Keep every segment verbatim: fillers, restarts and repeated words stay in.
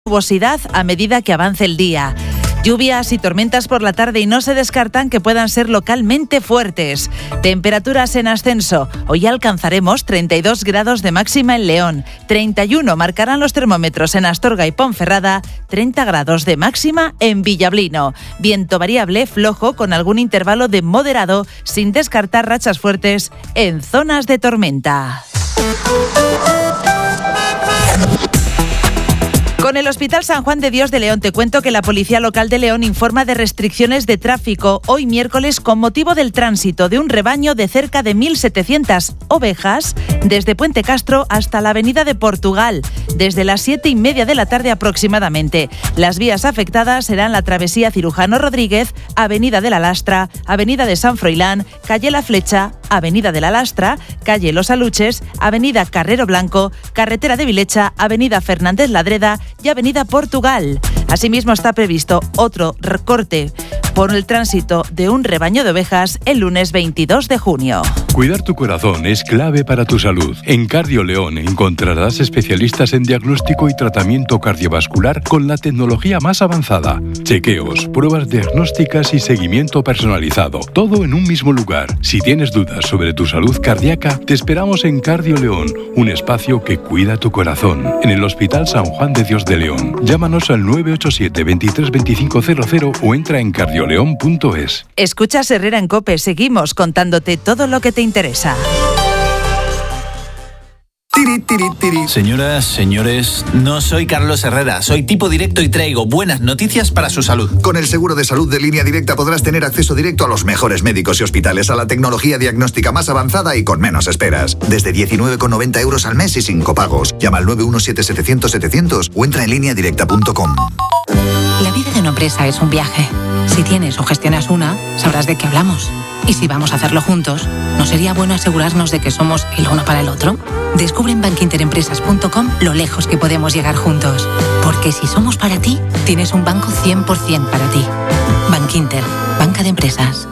nubosidad a medida que avance el día. Lluvias y tormentas por la tarde y no se descartan que puedan ser localmente fuertes. Temperaturas en ascenso. Hoy alcanzaremos treinta y dos grados de máxima en León. treinta y uno marcarán los termómetros en Astorga y Ponferrada. treinta grados de máxima en Villablino. Viento variable flojo con algún intervalo de moderado, sin descartar rachas fuertes en zonas de tormenta. Con el Hospital San Juan de Dios de León te cuento que la Policía Local de León informa de restricciones de tráfico hoy miércoles con motivo del tránsito de un rebaño de cerca de mil setecientas ovejas desde Puente Castro hasta la Avenida de Portugal, desde las siete y media de la tarde aproximadamente. Las vías afectadas serán la travesía Cirujano Rodríguez, Avenida de la Lastra, Avenida de San Froilán, Calle La Flecha, Avenida de la Lastra, Calle Los Aluches, Avenida Carrero Blanco, Carretera de Vilecha, Avenida Fernández Ladreda y Avenida Portugal. Asimismo está previsto otro recorte por el tránsito de un rebaño de ovejas el lunes veintidós de junio. Cuidar tu corazón es clave para tu salud. En Cardio León encontrarás especialistas en diagnóstico y tratamiento cardiovascular con la tecnología más avanzada. Chequeos, pruebas diagnósticas y seguimiento personalizado. Todo en un mismo lugar. Si tienes dudas sobre tu salud cardíaca, te esperamos en Cardio León, un espacio que cuida tu corazón. En el Hospital San Juan de Dios de León. Llámanos al nueve ocho siete, veintitrés veinticinco cero cero o entra en cardioleón punto es. Escuchas Herrera en COPE. Seguimos contándote todo lo que te interesa. Tiri, tiri, tiri. Señoras, señores, no soy Carlos Herrera, soy tipo directo y traigo buenas noticias para su salud. Con el seguro de salud de Línea Directa podrás tener acceso directo a los mejores médicos y hospitales, a la tecnología diagnóstica más avanzada y con menos esperas. Desde diecinueve con noventa euros al mes y sin copagos. Llama al nueve uno siete, setecientos, setecientos o entra en línea directa punto com. La vida de una empresa es un viaje. Si tienes o gestionas una, sabrás de qué hablamos. Y si vamos a hacerlo juntos, ¿no sería bueno asegurarnos de que somos el uno para el otro? Descubre en bankinterempresas punto com lo lejos que podemos llegar juntos. Porque si somos para ti, tienes un banco cien por ciento para ti. Bankinter, banca de empresas.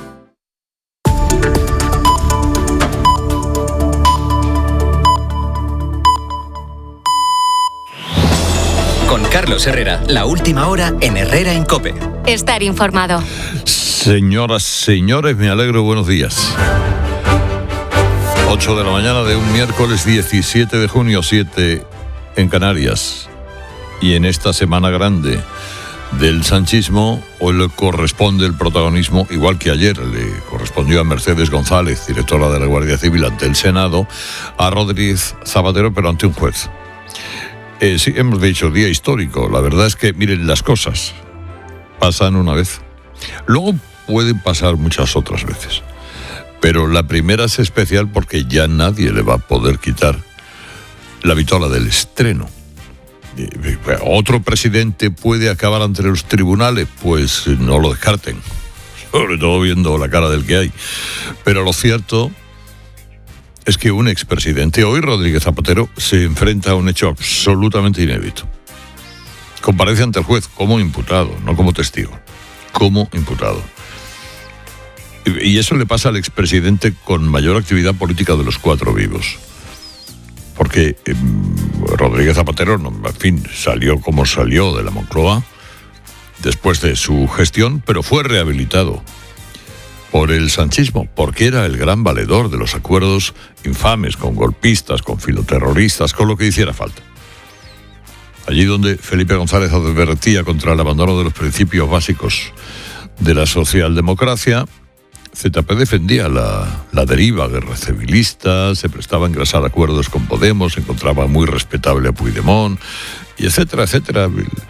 Con Carlos Herrera, la última hora en Herrera en COPE. Estar informado. Señoras, señores, me alegro, buenos días. ocho de la mañana de un miércoles diecisiete de junio, siete en Canarias. Y en esta semana grande del sanchismo, hoy le corresponde el protagonismo, igual que ayer le correspondió a Mercedes González, directora de la Guardia Civil, ante el Senado, a Rodríguez Zapatero, pero ante un juez. Eh, sí, hemos dicho día histórico. La verdad es que, miren, las cosas pasan una vez. Luego pueden pasar muchas otras veces. Pero la primera es especial porque ya nadie le va a poder quitar la vitola del estreno. ¿Otro presidente puede acabar ante los tribunales? Pues no lo descarten. Sobre todo viendo la cara del que hay. Pero lo cierto es que un expresidente, hoy Rodríguez Zapatero, se enfrenta a un hecho absolutamente inédito. Comparece ante el juez como imputado, no como testigo, como imputado. Y eso le pasa al expresidente con mayor actividad política de los cuatro vivos. Porque eh, Rodríguez Zapatero, no, en fin, salió como salió de la Moncloa después de su gestión, pero fue rehabilitado por el sanchismo, porque era el gran valedor de los acuerdos infames con golpistas, con filoterroristas, con lo que hiciera falta. Allí donde Felipe González advertía contra el abandono de los principios básicos de la socialdemocracia, Z P defendía la, la deriva guerra civilista, se prestaba a engrasar acuerdos con Podemos, encontraba muy respetable a Puigdemont, y etcétera, etcétera.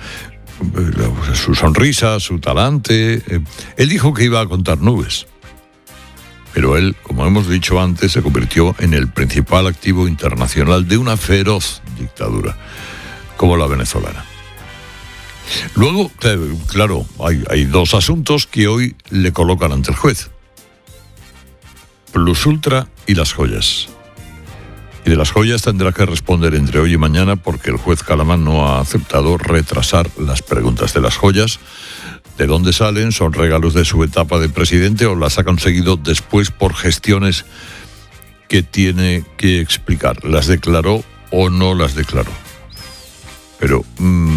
Su sonrisa, su talante. Él dijo que iba a contar nubes. Pero él, como hemos dicho antes, se convirtió en el principal activo internacional de una feroz dictadura, como la venezolana. Luego, claro, hay, hay dos asuntos que hoy le colocan ante el juez. Plus Ultra y las joyas. Y de las joyas tendrá que responder entre hoy y mañana porque el juez Calamán no ha aceptado retrasar las preguntas de las joyas. ¿De dónde salen? ¿Son regalos de su etapa de presidente o las ha conseguido después por gestiones que tiene que explicar? ¿Las declaró o no las declaró? Pero mmm,